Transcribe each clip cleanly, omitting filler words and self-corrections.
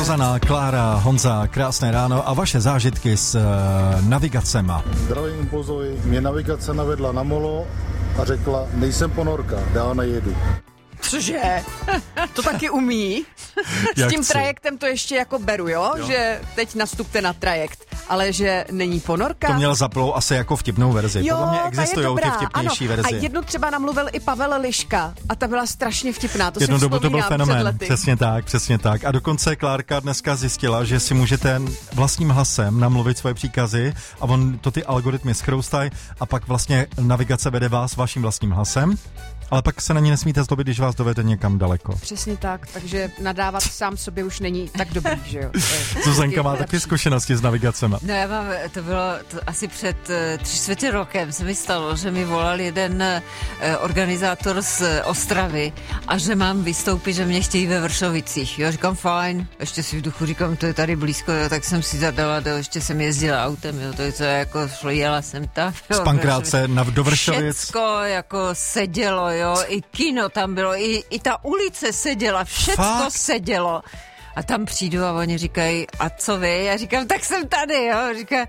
Zuzana, Klára, Honza, krásné ráno a vaše zážitky s navigacema. Zdravím Impulzovi, mě navigace navedla na molo a řekla, nejsem ponorka, dál nejedu. Cože? To taky umí? S tím trajektem to ještě jako beru, jo? Že teď nastupte na trajekt, ale že není ponorka. To měl zaplou asi jako vtipnou verzi. Jo, podle mě existují ty vtipnější verzi. A jednu třeba namluvil i Pavel Liška a ta byla strašně vtipná. To jednu si dobu to byl fenomén. Před Přesně tak. A dokonce Klárka dneska zjistila, že si můžete vlastním hlasem namluvit svoje příkazy a on to ty algoritmy schroustají a pak vlastně navigace vede vás vaším vlastním hlasem. Ale pak se na ní nesmíte zlobit, když vás dovede někam daleko. Přesně tak, takže nadávat sám sobě už není tak dobrý, že jo? Zuzanka má taky zkušenosti s navigacemi. No já mám, to bylo asi před 3/4 rokem se mi stalo, že mi volal jeden organizátor z Ostravy a že mám vystoupit, že mě chtějí ve Vršovicích. Jo, říkám fajn, ještě si v duchu říkám, to je tady blízko, jo, tak jsem si zadala, ještě jsem jezdila autem, jo, to je co, jako šlo, jela jsem tam. Z Pankrátce do Vršovic. Všecko jako sedělo, jo, i kino tam bylo, i ta ulice seděla, všecko sedělo. A tam přijdu a oni říkají, a co vy? Já říkám, tak jsem tady, jo. Říká,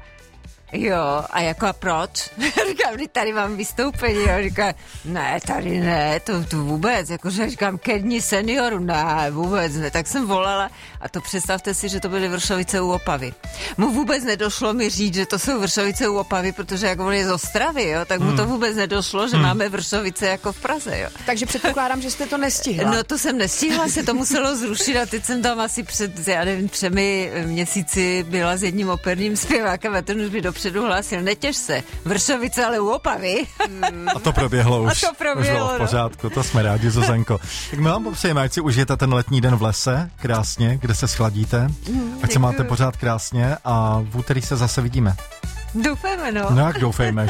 jo, a jako a proč? Říkám, tady mám vystoupení, jo. Říká, ne, tady ne, to vůbec, jakože říkám, ke dni seniorů, ne, vůbec ne. Tak jsem volala a to představte si, že to byly Vršovice u Opavy. Mu vůbec nedošlo mi říct, že to jsou Vršovice u Opavy, protože jako on je z Ostravy, jo, tak mu to vůbec nedošlo, že máme Vršovice jako v Praze, jo. Takže předpokládám, že jste to nestihla. No to jsem nestihla, se to muselo zrušit a teď jsem tam asi před, já nevím, 3 měsíci byla s jedním operním zpěvákem a ten už mi dopředu hlásil, netěš se, Vršovice, ale u Opavy. A to proběhlo už. A to proběhlo, v pořádku, to jsme rádi, Zuzanko. Tak my vám popřejeme, ať si užijete ten letní den v lese, krásně, kde se schladíte, ať se máte pořád krásně a v úterý se zase vidíme. Doufejme, no. No jak doufejme,